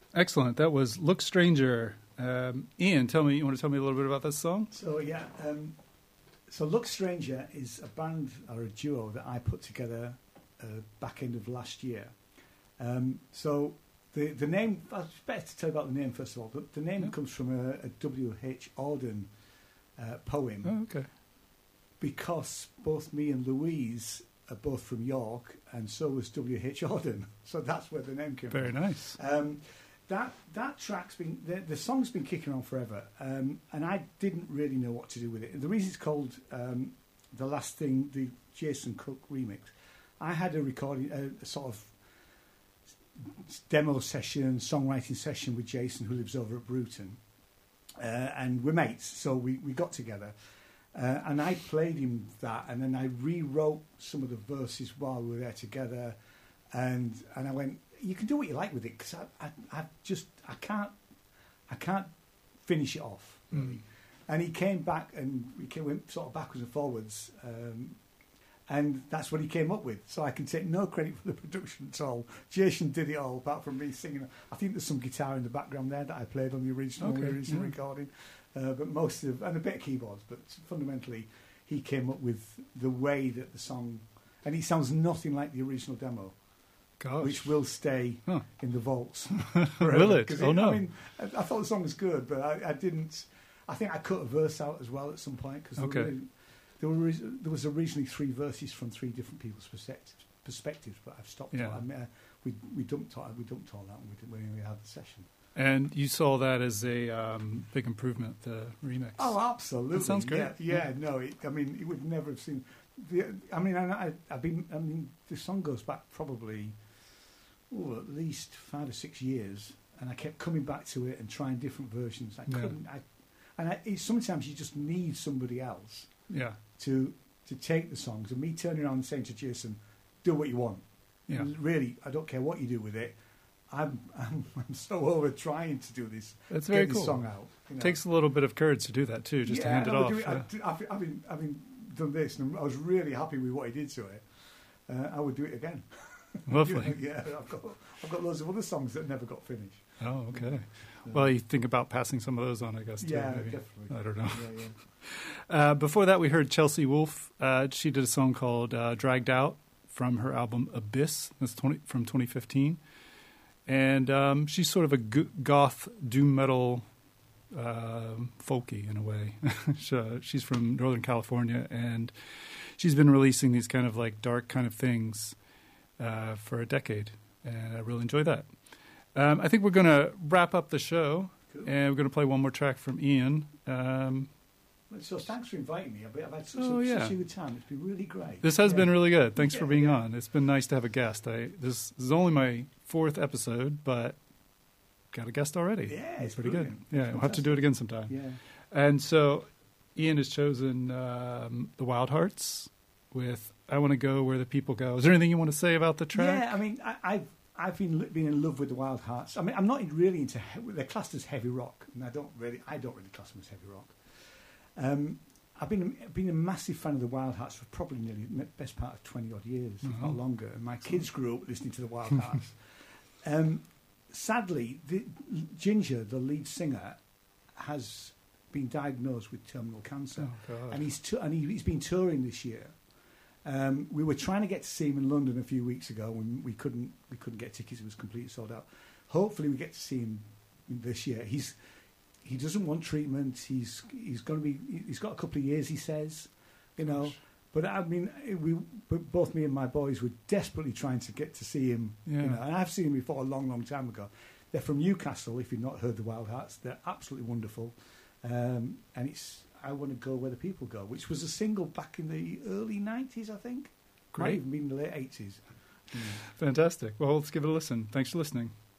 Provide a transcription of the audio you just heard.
Excellent. That was Look Stranger. Ian, you want to tell me a little bit about this song? So so Look Stranger is a band or a duo that I put together back end of last year. So the name, it's better to tell you about the name first of all. The name comes from a W.H. Auden poem. Oh, okay. Because both me and Louise are both from York, and so was W.H. Auden. So that's where the name came from. Very nice. That track's been the song's been kicking on forever, and I didn't really know what to do with it. The reason it's called The Last Thing, the Jason Cook remix. I had a recording, a sort of demo session, songwriting session with Jason, who lives over at Bruton, and we're mates, so we got together, and I played him that, and then I rewrote some of the verses while we were there together, and I went, you can do what you like with it, because I can't finish it off really. And he came back, and went sort of backwards and forwards, and that's what he came up with. So I can take no credit for the production at all. Jason did it all, apart from me singing. I think there's some guitar in the background there that I played on the original recording, but most of, and a bit of keyboards, but fundamentally he came up with the way that the song, and it sounds nothing like the original demo. Gosh. Which will stay in the vaults. Will it? Oh, no. I mean, I thought the song was good, but I didn't. I think I cut a verse out as well at some point, because there was originally 3 verses from 3 different people's perspectives, but I've stopped. Yeah. We dumped all that when we had the session. And you saw that as a big improvement, the remix. Oh, absolutely! That sounds great. No, it would never have seen. The song goes back probably at least 5 or 6 years, and I kept coming back to it and trying different versions. I couldn't. Sometimes you just need somebody else. Yeah. To take the songs, and me turning around and saying to Jason, "Do what you want." Yeah. And really, I don't care what you do with it. I'm so over trying to do this. That's very cool. This song out. It takes a little bit of courage to do that too, just to hand it off. Having done this, and I was really happy with what he did to it. I would do it again. Lovely. I've got loads of other songs that never got finished. Oh, okay. Well, you think about passing some of those on, I guess, too. Yeah, maybe. definitely. I don't know. Yeah. Before that, we heard Chelsea Wolfe. She did a song called Dragged Out from her album Abyss. That's from 2015. And she's sort of a goth doom metal folky in a way. She's from Northern California, and she's been releasing these kind of like dark kind of things for a decade, and I really enjoy that. I think we're going to wrap up the show, and we're going to play one more track from Ian. So thanks for inviting me. I've had such a good time. It's been really great. This has been really good. Thanks for being on. It's been nice to have a guest. This is only my 4th episode, but got a guest already. Yeah, it's pretty brilliant. good. Yeah, we'll have to do it again sometime. Yeah. And so Ian has chosen the Wild Hearts with I Want to Go Where the People Go. Is there anything you want to say about the track? Yeah, I mean, I've been in love with the Wild Hearts. I mean, I'm not really into. They're classed as heavy rock, and I don't really class them as heavy rock. I've been a massive fan of the Wild Hearts for probably nearly the best part of 20 odd years, if not longer. And my kids grew up listening to the Wild Hearts. Sadly, Ginger, the lead singer, has been diagnosed with terminal cancer, and he's been touring this year. We were trying to get to see him in London a few weeks ago, and we couldn't get tickets. It was completely sold out. Hopefully, we get to see him this year. He doesn't want treatment. He's got a couple of years, he says, But I mean, both me and my boys were desperately trying to get to see him. Yeah. And I've seen him before a long, long time ago. They're from Newcastle. If you've not heard the Wild Hearts, they're absolutely wonderful. And it's I Want to Go Where the People Go, which was a single back in the early 90s, I think. Great. Might even been in the late 80s. Fantastic. Well, let's give it a listen. Thanks for listening.